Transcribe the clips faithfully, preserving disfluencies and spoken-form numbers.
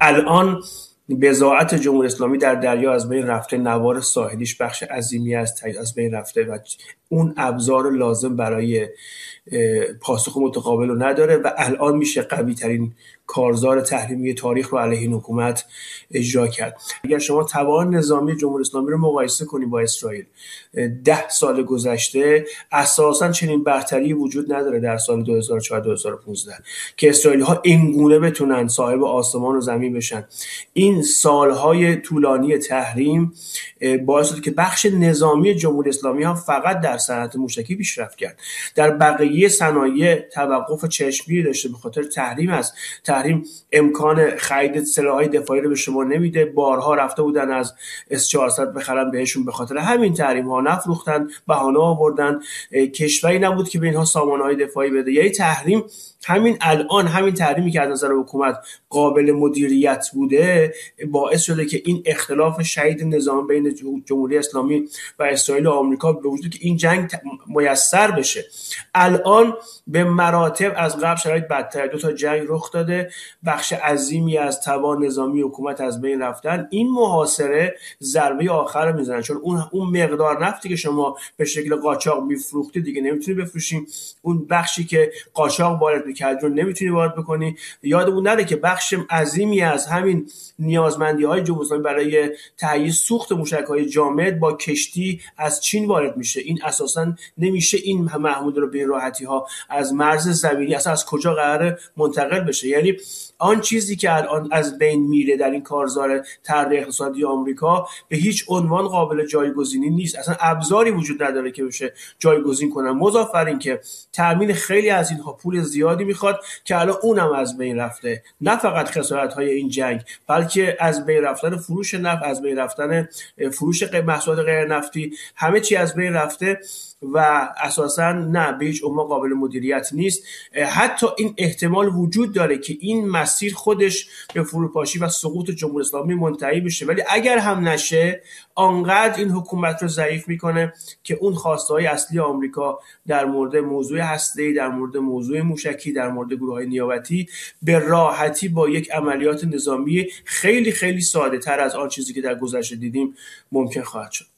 الان بضاعت جمهوری اسلامی در دریا از بین رفته، نوار ساحلیش بخش عظیمی از از بین رفته و اون ابزار لازم برای پاسخ متقابل رو نداره و الان میشه قوی ترین کارزار تحریمی تاریخ رو علیه این حکومت اجرا کرد. اگر شما توان نظامی جمهوری اسلامی رو مقایسه کنید با اسرائیل، ده سال گذشته اساساً چنین برتری وجود نداره در سال دو هزار و چهار دو هزار و پانزده که اسرائیلی ها اینگونه بتونن صاحب آسمان و زمین بشن. این سالهای طولانی تحریم باعث شد که بخش نظامی جمهوری اسلامی ها فقط در صنعت موشکی پیشرفت کرد. در بقیه صنایع توقف چشمی داشته به خاطر تحریم است. تحریم امکان خرید سلاح‌های دفاعی رو به شما نمیده. بارها رفته بودن از اس چهارصد بخرن بهشون، به خاطر همین تحریم ها نفروختن، بهانه آوردن. کشوری نبود که به اینها سامانه‌های دفاعی بده. یعنی تحریم همین الان همین تحریمی که از نظر حکومت قابل مدیریت بوده باعث شده که این اختلاف شدید نظام بین جمهوری اسلامی و اسرائیل و آمریکا به وجود که این جنگ میسر بشه. الان به مراتب از قبل شرایط بدتر، دو تا جنگ رخ داده، بخش عظیمی از توان نظامی حکومت از بین رفتن. این محاصره ضربه آخر رو میزنه، چون اون اون مقدار نفتی که شما به شکل قاچاق میفروختی دیگه نمیتونی بفروشی، اون بخشی که قاچاق وارد می‌کرد رو نمیتونی وارد بکنی. یادمون نره که بخش عظیمی از همین نیازمندی‌های جمهوری اسلامی برای تهیه سوخت موشک‌های جامد با کشتی از چین وارد میشه. این اساساً نمیشه این محمود رو به راحتی‌ها از مرز زمینی اصلا از کجا قراره منتقل بشه. یعنی آن چیزی که الان از بین میره در این کارزار طرح اقتصادی آمریکا به هیچ عنوان قابل جایگزینی نیست. اصلا ابزاری وجود نداره که بشه جایگزین کنن. مضاف بر این که تامین خیلی از اینها پول زیادی میخواد که الان اونم از بین رفته. نه فقط خسارت‌های این جنگ، بلکه از بین رفتن فروش نفت، از بین رفتن فروش محصولات غیر نفتی، همه چی از بین رفته و اساساً نه به هیچ عنوان قابل مدیریت نیست. حتی این احتمال وجود داره که این مسیر خودش به فروپاشی و سقوط جمهوری اسلامی منتهی بشه، ولی اگر هم نشه آنقدر این حکومت رو ضعیف میکنه که اون خواسته‌های اصلی آمریکا در مورد موضوع هسته‌ای، در مورد موضوع موشکی، در مورد گروه‌های نیابتی به راحتی با یک عملیات نظامی خیلی خیلی ساده تر از آن چیزی که در گذشته دیدیم ممکن خواهد شد.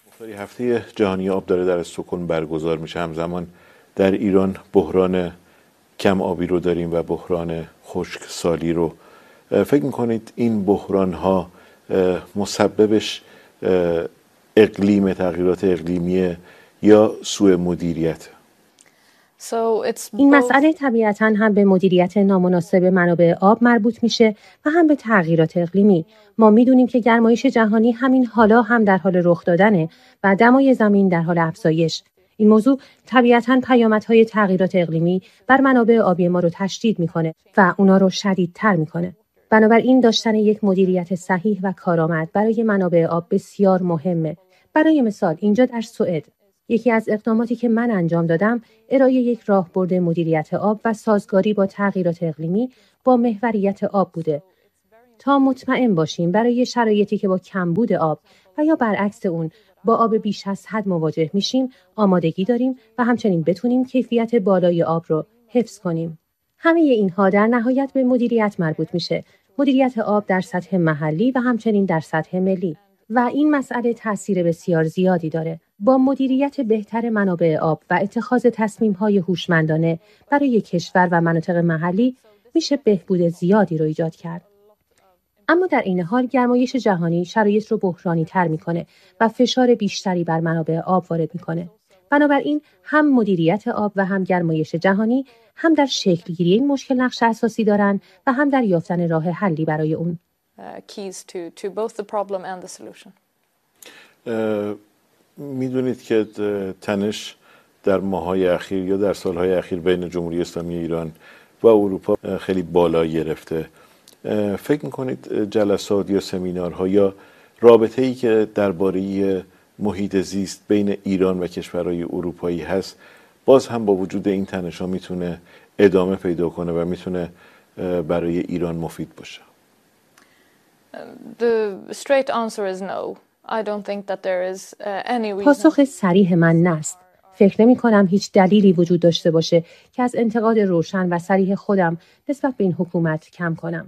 هفته جهانی آب داره در استکهلم برگزار میشه، همزمان در ایران بحران کم آبی رو داریم و بحران خشکسالی رو. فکر میکنید این بحران ها مسببش اقلیم، تغییرات اقلیمی یا سوء مدیریت؟ این مسئله طبیعتاً هم به مدیریت نامناسب منابع آب مربوط میشه و هم به تغییرات اقلیمی. ما میدونیم که گرمایش جهانی همین حالا هم در حال رخ دادنه و دمای زمین در حال افزایش. این موضوع طبیعتاً پیامدهای تغییرات اقلیمی بر منابع آبی ما رو تشدید میکنه و اونا رو شدیدتر میکنه. بنابراین داشتن یک مدیریت صحیح و کارآمد برای منابع آب بسیار مهمه. برای مثال اینجا در سوئد یکی از اقداماتی که من انجام دادم ارائه یک راهبرد مدیریت آب و سازگاری با تغییرات اقلیمی با محوریت آب بوده تا مطمئن باشیم برای شرایطی که با کمبود آب و یا برعکس اون با آب بیش از حد مواجه میشیم آمادگی داریم و همچنین بتونیم کیفیت بالای آب رو حفظ کنیم. همه اینها در نهایت به مدیریت مربوط میشه. مدیریت آب در سطح محلی و همچنین در سطح ملی. و این مسئله تأثیر بسیار زیادی داره. با مدیریت بهتر منابع آب و اتخاذ تصمیم‌های هوشمندانه برای کشور و مناطق محلی میشه بهبود زیادی رو ایجاد کرد. اما در این حال گرمایش جهانی شرایط رو بحرانی تر میکنه و فشار بیشتری بر منابع آب وارد میکنه. بنابراین هم مدیریت آب و هم گرمایش جهانی هم در شکل‌گیری این مشکل نقش اساسی دارن و هم در یافتن راه حلی برای اون. keys to to both the problem and the solution. میدونید که تنش در ماه‌های اخیر یا در سال‌های اخیر بین جمهوری اسلامی ایران و اروپا خیلی بالا گرفته. فکر می‌کنید جلسات یا سمینارها یا رابطه‌ای که درباره محیط زیست بین ایران و کشورهای اروپایی هست باز هم با وجود این تنش‌ها میتونه ادامه پیدا کنه و میتونه برای ایران مفید باشه؟ The straight answer is no. I don't think that there is any reason. پاسخ صریح من نه است. فکر نمی کنم هیچ دلیلی وجود داشته باشه که از انتقاد روشن و صریح خودم نسبت به این حکومت کم کنم.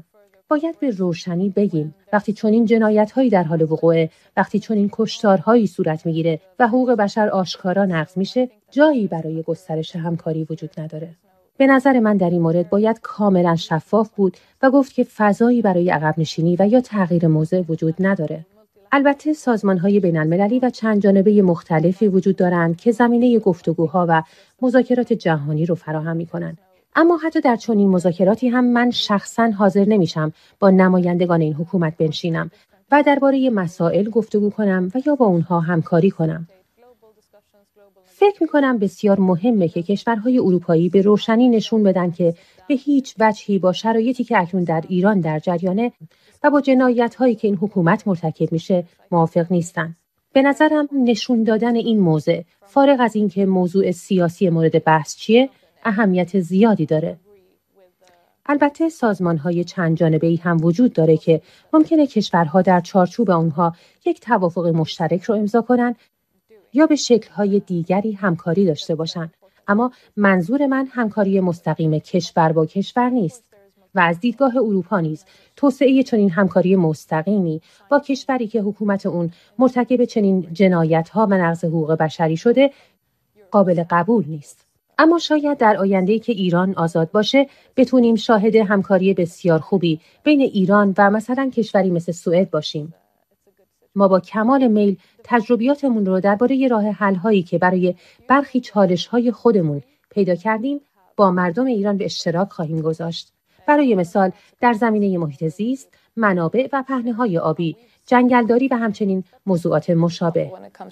باید به روشنی بگیم وقتی چنین جنایت‌هایی در حال وقوعه، وقتی چنین کشتارهایی صورت میگیره و حقوق بشر آشکارا نقض میشه، جایی برای گسترش همکاری وجود نداره. به نظر من در این مورد باید کاملا شفاف بود و گفت که فضایی برای عقب نشینی و یا تغییر موضع وجود نداره. البته سازمان‌های بین‌المللی و چند جانبه مختلفی وجود دارند که زمینه گفتگوها و مذاکرات جهانی رو فراهم می‌کنند. اما حتی در چنین مذاکراتی هم من شخصاً حاضر نمیشم با نمایندگان این حکومت بنشینم و درباره مسائل گفتگو کنم و یا با اونها همکاری کنم. فکر می‌کنم بسیار مهمه که کشورهای اروپایی به روشنی نشون بدن که به هیچ وجهی با شرایطی که اکنون در ایران در جریانه و با جنایت‌هایی که این حکومت مرتکب میشه موافق نیستن. به نظرم نشون دادن این موضع، فارغ از اینکه موضوع سیاسی مورد بحث چیه، اهمیت زیادی داره. البته سازمان‌های چند جانبه‌ای هم وجود داره که ممکنه کشورها در چارچوب اونها یک توافق مشترک رو امضا کنن یا به شکل‌های دیگری همکاری داشته باشن. اما منظور من همکاری مستقیم کشور با کشور نیست و از دیدگاه اروپا نیز توسعه چنین همکاری مستقیمی با کشوری که حکومت اون مرتکب چنین جنایت‌ها و نقض حقوق بشری شده قابل قبول نیست. اما شاید در آینده‌ای که ایران آزاد باشه بتونیم شاهد همکاری بسیار خوبی بین ایران و مثلا کشوری مثل سوئد باشیم. ما با کمال میل تجربیاتمون رو درباره راه حل‌هایی که برای برخی چالش‌های خودمون پیدا کردیم با مردم ایران به اشتراک خواهیم گذاشت. برای مثال در زمینه محیط زیست، منابع و پهنه‌های آبی، جنگلداری و همچنین موضوعات مشابه.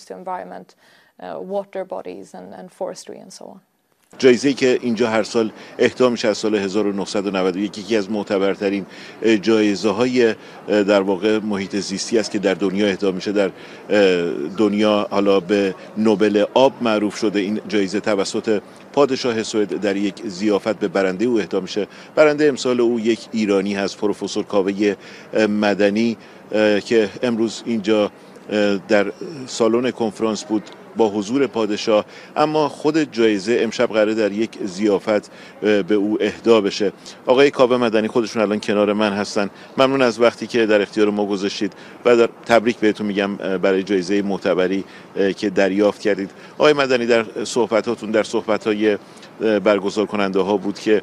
جایزه‌ای که اینجا هر سال اهدا میشه از سال هزار و نهصد و نود و یک یکی از معتبرترین جایزه‌های در واقع محیط زیستی است که در دنیا اهدا میشه. در دنیا حالا به نوبل آب معروف شده. این جایزه توسط پادشاه سوئد در یک ضیافت به برنده او اهدا میشه. برنده امسال او یک ایرانی هست، پروفسور کاوه مدنی، که امروز اینجا در سالن کنفرانس بود با حضور پادشاه، اما خود جایزه امشب قراره در یک ضیافت به او اهدا بشه. آقای کاوه مدنی خودشون الان کنار من هستن. ممنون از وقتی که در اختیار ما گذاشتید و در تبریک بهتون میگم برای جایزه معتبری که دریافت کردید. آقای مدنی، در صحبتاتون در صحبت‌های برگزار کننده ها بود که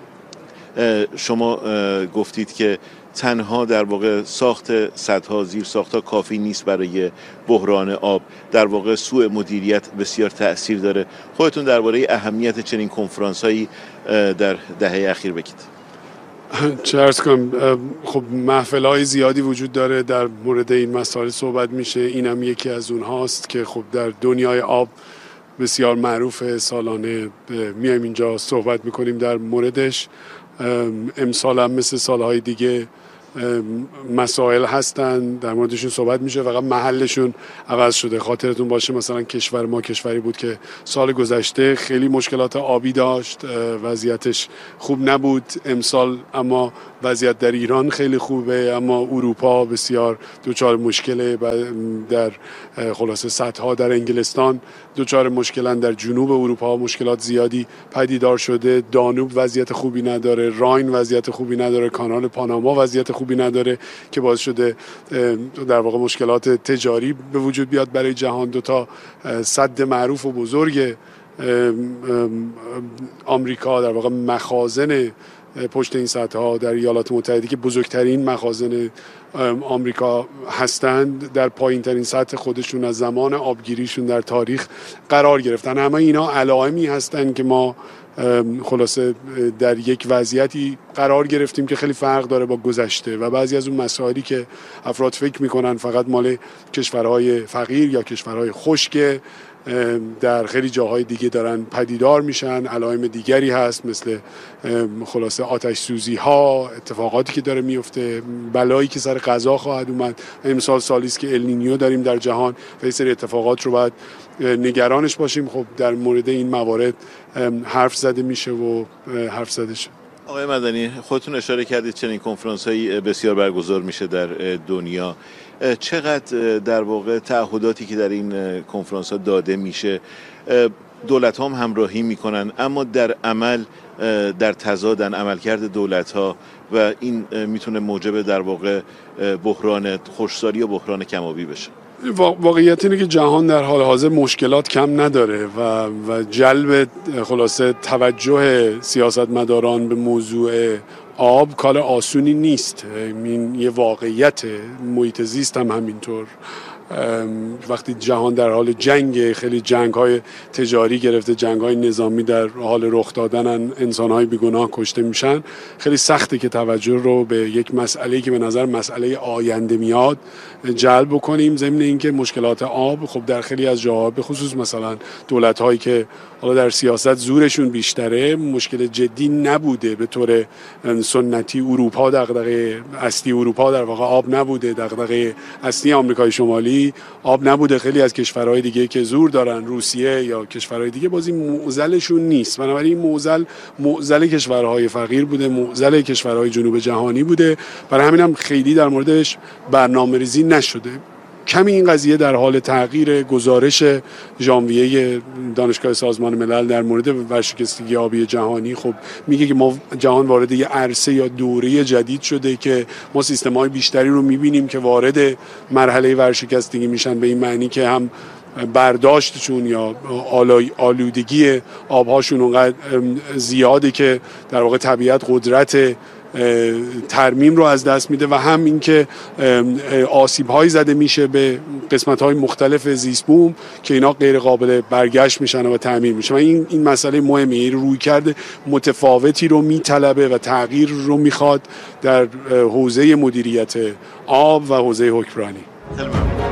شما گفتید که تنها در واقع ساخت سدها، زیر ساختها کافی نیست برای بحران آب. در واقع سوء مدیریت بسیار تأثیر داره. خودتون درباره اهمیت چنین کنفرانس‌هایی در دهه اخیر بگید. چه عرض کنم، خب محفل‌های زیادی وجود داره در مورد این مسائل صحبت میشه. اینم یکی از اونهاست که خب در دنیای آب بسیار معروفه. سالانه میایم اینجا صحبت میکنیم در موردش. امسال هم مثل سالهای دیگه مسائل هستن، در موردشون صحبت میشه، فقط محلشون عوض شده. خاطرتون باشه مثلا کشور ما کشوری بود که سال گذشته خیلی مشکلات آبی داشت، وضعیتش خوب نبود. امسال اما وضعیت در ایران خیلی خوبه، اما اروپا بسیار دوچار مشکله. در خلاصه سدها در انگلستان دوچار مشکلن، در جنوب اروپا مشکلات زیادی پدیدار شده. دانوب وضعیت خوبی نداره، راین وضعیت خوبی نداره، کانال پاناما وضعیت خوبی نداره که باعث شده در واقع مشکلات تجاری به وجود بیاد برای جهان. دو تا سد معروف و بزرگ آمریکا در واقع مخازن پشت این سدها در ایالات متحده که بزرگترین مخازن آمریکا هستند، در پایین ترین سطح خودشون از زمان آبگیریشون در تاریخ قرار گرفتن. همه اینا علائمی هستند که ما خلاصه در یک وضعیتی قرار گرفتیم که خیلی فرق داره با گذشته و بعضی از اون مسائلی که افراد فکر میکنن فقط مال کشورهای فقیر یا کشورهای خشک، در خیلی جاهای دیگه دارن پدیدار میشن. علائم دیگری هست مثل خلاصه آتش سوزی ها، اتفاقاتی که داره میفته، بلایی که سر غذا خواهد اومد. امسال سالی است که النینیو داریم در جهان و این سری اتفاقات رو باید نگرانش باشیم. خب در مورد این موارد حرف زده میشه و حرف زده شد. آقای مدنی، خودتون اشاره کردید چنین کنفرانس‌هایی بسیار برگزار میشه در دنیا. چقدر در واقع تعهداتی که در این کنفرانس‌ها داده میشه، دولت‌ها هم همراهی میکنن، اما در عمل در تضادن عملکرد دولت‌ها و این میتونه موجب در واقع بحران خشکسالی و بحران کم‌آبی بشه. واقعیت اینه که جهان در حال حاضر مشکلات کم نداره و و جلب خلاصه توجه سیاستمداران به موضوع آب کار آسونی نیست. این یه واقعیت، محیط زیست هم همینطور. وقتی جهان در حال جنگ، خیلی جنگ‌های تجاری گرفته، جنگ‌های نظامی در حال رخ دادن، انسان‌های بیگناه کشته میشن، خیلی سخته که توجه رو به یک مسئله‌ای که به نظر مسئله آینده میاد جلب بکنیم. ضمن اینکه مشکلات آب خب در خیلی از جاها، به خصوص مثلا دولت‌هایی که حالا در سیاست زورشون بیشتره، مشکل جدی نبوده به طور سنتی. اروپا دغدغه اصلی اروپا در واقع آب نبوده، دغدغه اصلی آمریکای شمالی آب نبوده. خیلی از کشورهای دیگه که زور دارن، روسیه یا کشورهای دیگه، بازی معضلشون نیست. بنابراین معضل معضل کشورهای فقیر بوده، معضل کشورهای جنوب جهانی بوده. برای همین هم خیلی در موردش برنامه‌ریزی نشده. کمی این قضیه در حال تغییر. گزارش ژانویه دانشگاه سازمان ملل در مورد ورشکستگی آبی جهانی خب میگه که ما جهان وارد یه عرصه یا دوره جدید شده که ما سیستم‌های بیشتری رو می‌بینیم که وارد مرحله ورشکستگی میشن، به این معنی که هم برداشتشون یا آلودگی آبهاشون اونقدر زیاده که در واقع طبیعت قدرت ترمیم رو از دست میده و هم این که آسیب‌هایی زده میشه به قسمت‌های مختلف زیست بوم که اینا غیر قابل برگشت میشن و تعمیر میشن. و این این مسئله مهمه، رویکرد متفاوتی رو میطلبه و تغییر رو میخواد در حوزه مدیریت آب و حوزه حکمرانی.